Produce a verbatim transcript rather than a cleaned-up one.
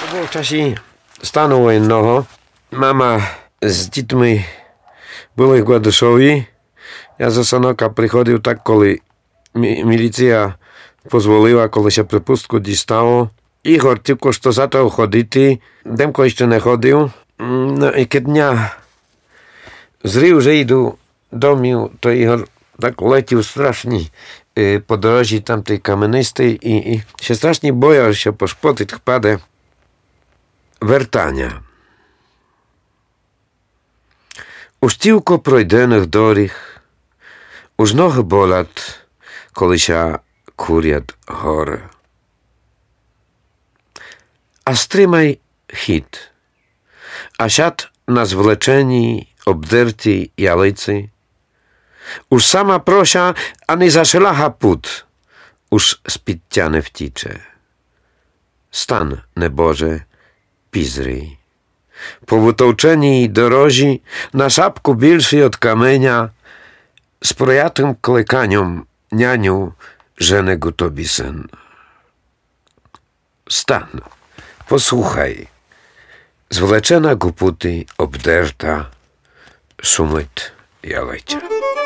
To bolo v časí stanu wojennego. Mama z dzitmi byli v Gładysowi. Ja zo Sanoka prichodil tak, коли міліція позволила, коли ще припустку дістало. Ігор тільки що зато ходити. Демко ще не ходив. No i keď dňa zrив, že idú domів, то Ігор так летів страшні по дорожі там той каменистий і, і ще страшні бояв, що пошпотить впаде вертання. У стівко пройдених доріг, уж ноги болять, коли ся курять гори. А стримай хід, а сяд на звлеченій, обдертій ялиці, уж сама прося, а не зашелага пут, уж з-під тя не втіче. Стан, небоже, пізрий. По витовченій дорожі, на шапку більший от каменя, з проятим клеканням няню жене тобі син. Стан, послухай, звлечена гупути, обдерта, шумить ялиця.